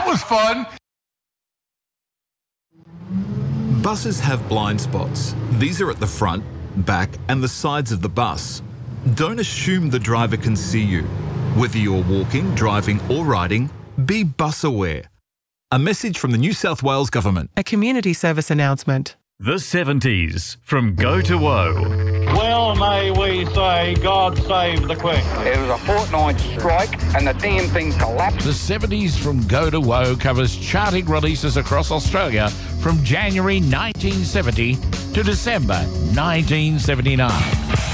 was fun. Buses have blind spots. These are at the front, back and the sides of the bus. Don't assume the driver can see you. Whether you're walking, driving or riding, be bus aware. A message from the New South Wales Government. A community service announcement. The 70s from Go to Woe. Well, may we say, God save the Queen. It was a fortnight strike and the damn thing collapsed. The 70s from Go to Woe covers charting releases across Australia from January 1970 to December 1979.